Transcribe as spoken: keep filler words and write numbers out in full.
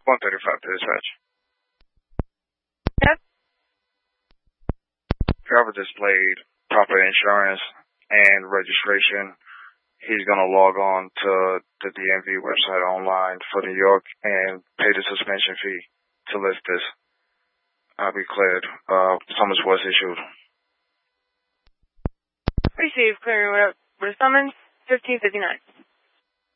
one thirty-five to dispatch. Yep. Driver displayed proper insurance and registration. He's going to log on to the D M V website online for New York and pay the suspension fee to list this. I'll be cleared. Uh, summons was issued. Received. Clearing with a summons, fifteen fifty-nine.